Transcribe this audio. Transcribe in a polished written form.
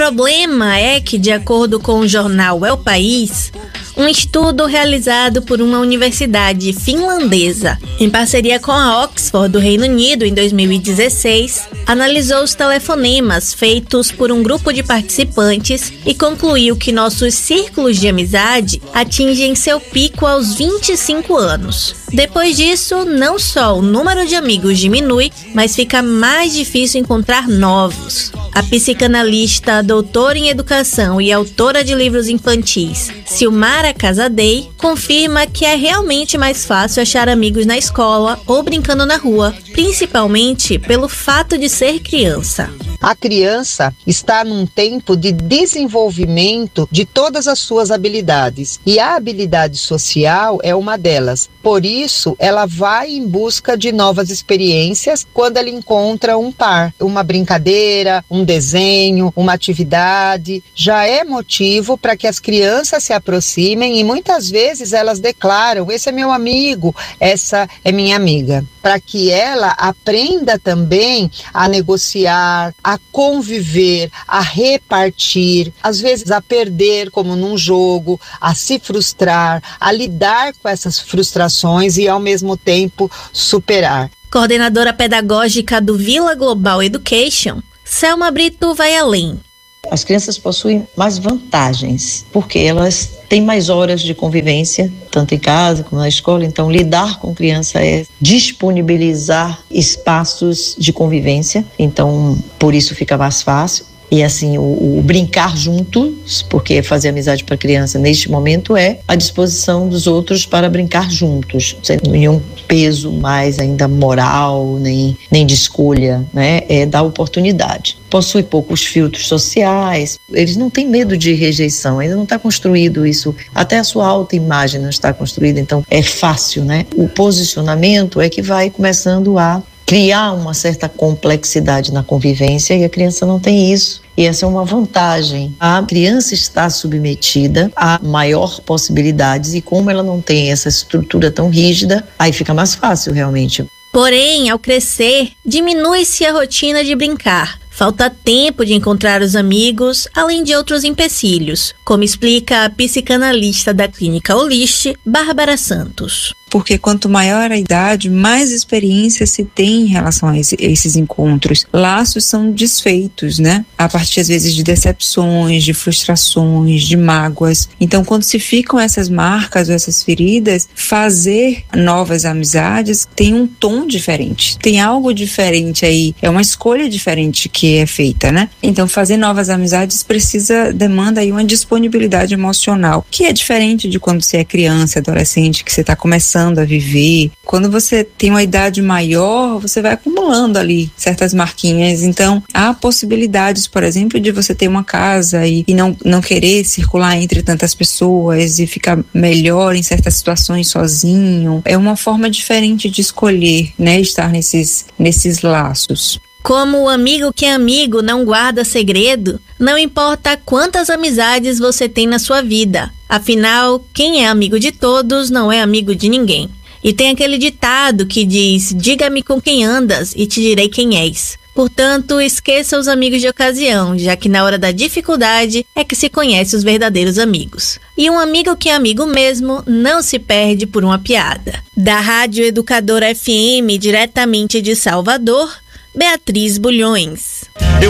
problema é que, de acordo com o jornal El País, um estudo realizado por uma universidade finlandesa, em parceria com a Oxford do Reino Unido em 2016, analisou os telefonemas feitos por um grupo de participantes e concluiu que nossos círculos de amizade atingem seu pico aos 25 anos. Depois disso, não só o número de amigos diminui, mas fica mais difícil encontrar novos. A psicanalista, doutora em educação e autora de livros infantis, Silmara Casadei, confirma que é realmente mais fácil achar amigos na escola ou brincando na rua, principalmente pelo fato de ser criança. A criança está num tempo de desenvolvimento de todas as suas habilidades e a habilidade social é uma delas. Por isso, ela vai em busca de novas experiências quando ela encontra um par, uma brincadeira, um desenho, uma atividade. Já é motivo para que as crianças se aproximem e muitas vezes elas declaram: esse é meu amigo, essa é minha amiga. Para que ela aprenda também a negociar, a conviver, a repartir, às vezes a perder como num jogo, a se frustrar, a lidar com essas frustrações e ao mesmo tempo superar. Coordenadora pedagógica do Vila Global Education, Selma Brito vai além. As crianças possuem mais vantagens, porque elas têm mais horas de convivência, tanto em casa como na escola. Então, lidar com criança é disponibilizar espaços de convivência. Então, por isso fica mais fácil. E assim, o brincar juntos, porque fazer amizade para criança neste momento é a disposição dos outros para brincar juntos, sem nenhum peso mais ainda moral, nem de escolha, né? É dar oportunidade. Possui poucos filtros sociais, eles não têm medo de rejeição, ainda não está construído isso, até a sua autoimagem não está construída, então é fácil, né? O posicionamento é que vai começando a criar uma certa complexidade na convivência e a criança não tem isso. E essa é uma vantagem. A criança está submetida a maior possibilidades e como ela não tem essa estrutura tão rígida, aí fica mais fácil realmente. Porém, ao crescer, diminui-se a rotina de brincar. Falta tempo de encontrar os amigos, além de outros empecilhos, como explica a psicanalista da Clínica Olist, Bárbara Santos. Porque quanto maior a idade, mais experiência se tem em relação a esses encontros. Laços são desfeitos, né? A partir, às vezes, de decepções, de frustrações, de mágoas. Então, quando se ficam essas marcas ou essas feridas, fazer novas amizades tem um tom diferente. Tem algo diferente aí. É uma escolha diferente que é feita, né? Então, fazer novas amizades demanda aí uma disponibilidade emocional, que é diferente de quando você é criança, adolescente, que você está começando a viver. Quando você tem uma idade maior, você vai acumulando ali certas marquinhas. Então, há possibilidades, por exemplo, de você ter uma casa e não querer circular entre tantas pessoas e ficar melhor em certas situações sozinho. É uma forma diferente de escolher, né, estar nesses laços. Como o amigo que é amigo não guarda segredo, não importa quantas amizades você tem na sua vida. Afinal, quem é amigo de todos não é amigo de ninguém. E tem aquele ditado que diz: diga-me com quem andas e te direi quem és. Portanto, esqueça os amigos de ocasião, já que na hora da dificuldade é que se conhece os verdadeiros amigos. E um amigo que é amigo mesmo não se perde por uma piada. Da Rádio Educadora FM, diretamente de Salvador, Beatriz Bulhões.